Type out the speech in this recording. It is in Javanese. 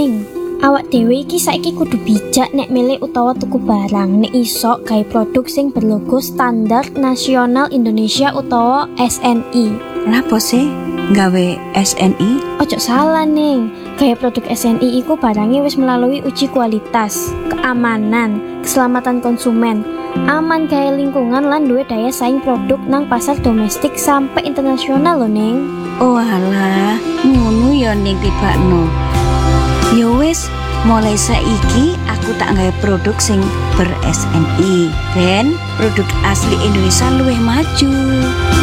Ning. Awak dhewe iki saiki kudu bijak nek milih utawa tuku barang nek iso gawe produk sing berlogo Standar Nasional Indonesia utawa SNI. Lapo sih gawe SNI? Ojo salah Ning, gawe produk SNI iku barangnya wis melalui uji kualitas, keamanan, keselamatan konsumen, aman gawe lingkungan lan duwe daya saing produk nang pasar domestik sampai internasional lho Ning. Oh alah, ngono ya Ning tibakno. Ya wis, mulai saiki aku tak gawe produk sing ber SNI ben produk asli Indonesia luwih maju.